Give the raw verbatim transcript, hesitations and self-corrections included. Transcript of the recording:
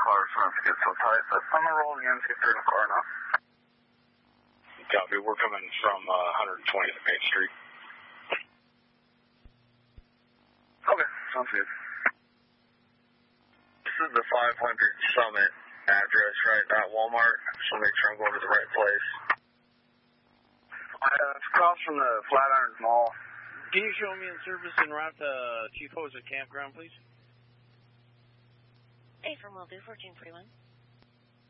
cars starting to get so tight, but I'm going to roll again, see if they're in the car now. Copy, we're coming from uh, one twentieth Main Street. Okay, sounds good. This is the five hundred Summit address, right? Not Walmart, so make sure I'm going to the right place. Uh, it's across from the Flatiron Mall. Can you show me in service and route to Chief Jose Campground, please? A from will do, fourteen forty-one.